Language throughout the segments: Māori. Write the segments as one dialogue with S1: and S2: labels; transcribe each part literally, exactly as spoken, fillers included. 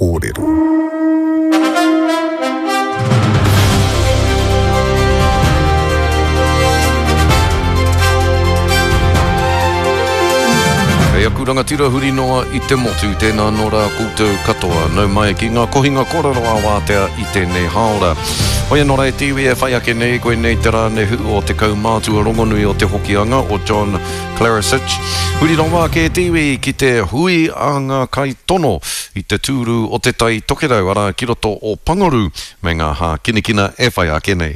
S1: kōrero. Hei aku rangatira huri noa I te motu tēnā no rā koutou katoa nau mai ki ngā kohinga kōrero a wātea I tēnei haora. Oia no rei tiwi e whai ake nei koe nei te rāne hu o te kaumātua rongonui o te hokianga o John Clarisic. Huri noa ke tiwi ki te hui a ngā kai tono I te tūru o te tai tokerau ara ki roto o Pangaru me ngā hā kinikina e whai ake nei.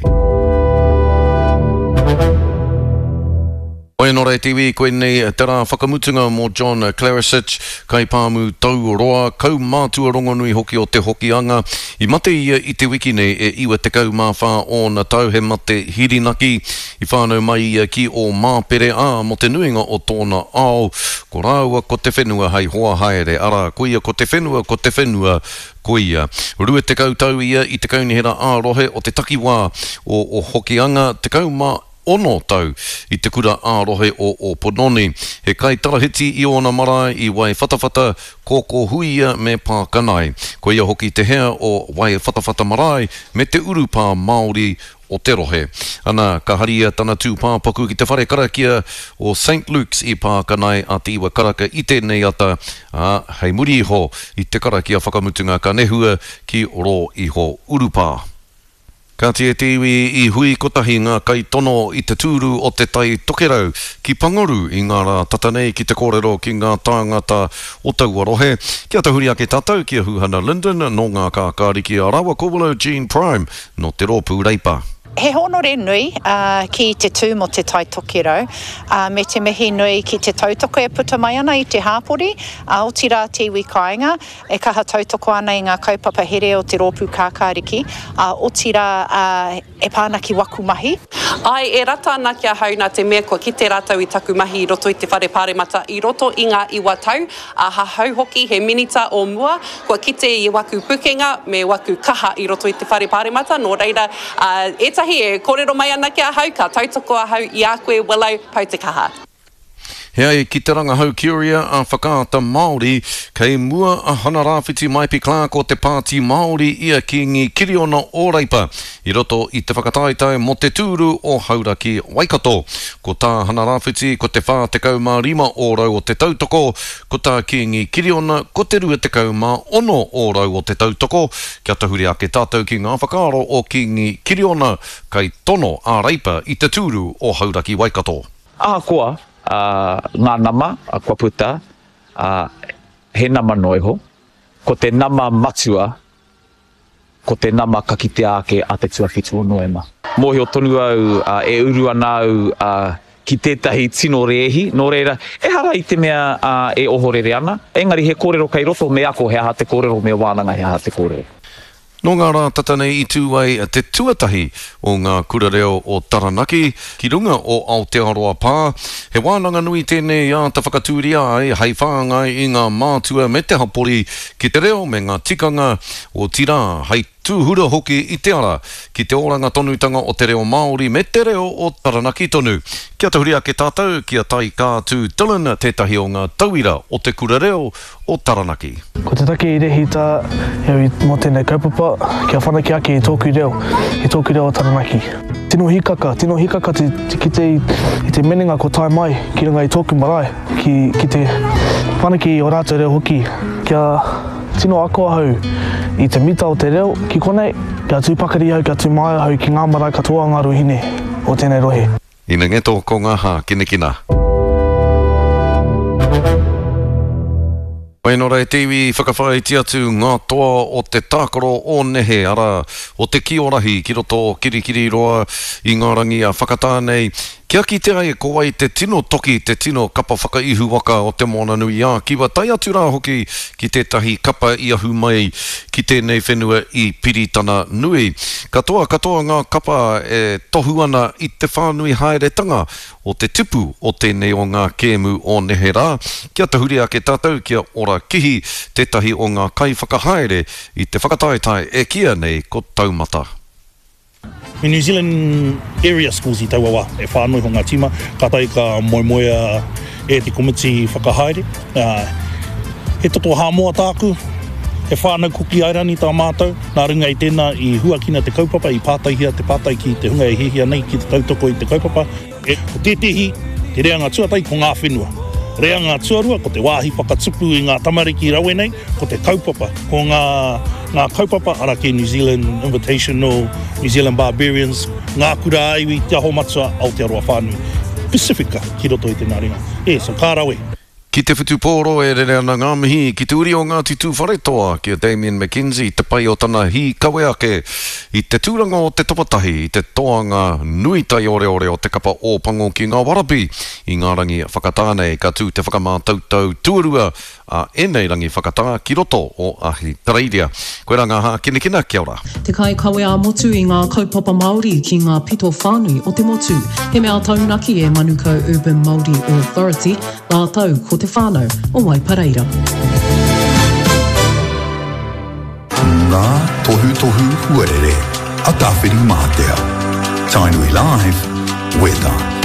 S1: Oia no rei tiwi koe nei te rā whakamutunga mo John Clarisic kai pāmu tau roa kaumātua rongonui hoki o te hokianga. I mate ia I te wiki nei e iwa te kaumāwha o na tau he mate hirinaki I whānau mai ia ki o māpere a mo te nuinga o tōna ao. Ko rāua ko te whenua hei hoa haere ara koia ko te whenua ko te whenua koia. Rua te kautau ia I te kaunihera a rohe o te takiwā o, o hokianga te kaumā ono tau I te kura ārohe o, o Pononi. He kai tarahiti I ona marae I wai whatawhata kōko huia me pākanai. Ko ia hoki te hea o wai whatawhata marae me te urupā Māori o te rohe. Ana ka haria tana tū pāpaku ki te whare karakia o Saint Luke's I pākanai a te iwa karaka I tēnei ata a hei muri iho I te karakia whakamutunga ka nehua ki ro iho urupā. Ka tia tiwi I hui kotahi ngā kai tono I te tūru o te tai tokerau ki Pangaru I ngā rā tatanei ki te kōrero ki ngā tāngata o taua rohe. Kia tahuri ake tātou kia huhana Lyndon no ngā kākāriki a rawa kōwalo Gene Prime no te rōpū reipa.
S2: He honore nui uh, ki te tū mo te tai tokerau, uh, me te mihi nui ki te tautoko e puta mai ana I te hāpori, uh, o tira te iwi kāinga, e kaha tautoko ana I ngā kaupapa here o te rōpū kākāriki, uh, o tira uh, e pāna ki waku mahi.
S3: Ai, e rata ana kia hau nā te mea kua ki te rātau I taku mahi I roto I te whare pāremata I roto I ngā iwa tau, a ha hau hoki he minita o mua, kua ki te I waku pukenga me waku kaha I roto I te whare pāremata, no reira, uh, etahi e kōrero mai ana kia hau, ka tautoko a hau I a koe walau pau te kaha.
S1: Hea e ki te rangahau Curia a whakaata Māori, kei mua a hana rāwhiti Maipi Clark o te pāti Māori ia ki ngi Kiriona o Reipa, I roto I te whakataitai mo te tūru o Hauraki Waikato. Ko tā hana rāwhiti ko te whā te kaumā rima o rau o te tautoko, ko tā ki ngi Kiriona ko te rua te kaumā ono o rau o te tautoko, kia tahuri ake tātou ki ngā whakaaro o ki ngi Kiriona, kai tono a Reipa I te tūru o Hauraki Waikato.
S4: Ah, koa. Uh, ngā nama, a kua puta, uh, he nama noiho, ko te nama matua, ko te nama kakite ake a te tuawhitu o noema. Mōhi o tonu au uh, e uru ana au uh, ki tētahi tino reehi, no reira, e hara I te mea uh, e ohorere ana. Engari he kōrero kai roto me ako, he aha te kōrero me wānanga, he aha te kōrero.
S1: No ngā rā tatanei I tūwai te tuatahi o ngā kura reo o Taranaki ki runga o Aotearoa Pā. He wānanga nui tēnei a ta whakatūria ai hei whāngai I ngā mātua me te hapori ki te reo me ngā tikanga o tira hei tūhura hoki I te ara ki te oranga tonutanga o te reo Māori me te reo o Taranaki tonu. Kia tahuri ake tātou kia tai kātū Dylan tētahi o ngā tauira o te kura reo o Taranaki.
S5: Ko te take I rehi tā hewi mo tēnei kaupapa, kia whanaki ake I tōku reo, I tōku reo o Taranaki. Tino hikaka, tino hikaka te, te, ki te, I te menenga ko tai mai, ki runga I tōku marae, ki, ki te whanaki o rātou reo hoki. Kia tino ako hau I te mita o te reo, ki konei, kia tūpakari hau, kia tūmai hau ki ngā marae katoa ngā ruhine o tēnei rohe.
S1: Ina ngeto ko ngā hā kinekina. Pai no rei tiwi whakawhai tiatu ngā toa o te tākaro o nehe ara o te kiorahi ki roto kirikiri roa I ngā rangi a whakatānei. Kia ki te ai ko wai te tino toki, te tino kapa whakaihu waka o te mōna nui a kiwa tai atu rā hoki ki tētahi kapa I ahu mai ki tēnei whenua I piritana nui. Katoa katoa ngā kapa e tohu ana I te whānui haeretanga o te tupu o tēnei o ngā kēmu o nehe rā. Kia tahuri ake tātou kia ora kihi tētahi o ngā kai whakahaere I te whakataitai e kia nei ko taumata.
S6: Me New Zealand area schools I tauawa e whānui ho ngā tima, ka tai ka moemoea e te komiti whakahaere. Uh, he toto hāmoa tāku, He whānau kuki airani tā mātou, nā runga i tēnā i huakina te kaupapa, i pātaihia te pātai ki te hunga e hihia nei ki te tautoko i te kaupapa. E ko tētehi, te reanga tuatai ko ngā whenua. Reanga tuarua ko te wāhi whakatupu i ngā tamariki rawe nei, ko te kaupapa, ko ngā, ngā kaupapa ara ke New Zealand Invitational, New Zealand Barbarians, ngā kura aiwi, te aho matua Aotearoa whānui. Pacifica ki roto i tēnā ringa. E, so kā rawe.
S1: Ki te whutu pōro e rere ana ngā mihi, ki te uri o ngā titu wharetoa, ki a Damien McKenzie, te pai o tana hi kawe ake, i te tūranga o te topatahi, i te toanga nui tai ore ore o te kapa o pango ki ngā warapi, i ngā rangi whakatānei, ka tū te whakamātautau tuarua, a enei rangi whakatā ki roto o ahi Tareiria. Koe rā ngā hā kina kina, kia ora.
S7: Te kai kawe a motu i ngā kaupapa Māori ki ngā pito whānui o te motu. He mea taunaki e Manukau Urban Māori Authority, nā tau ko te whānau o Waipareira.
S8: Ngā tohu tohu huarere, a tāwhiri mātea. Tainui Live, weather.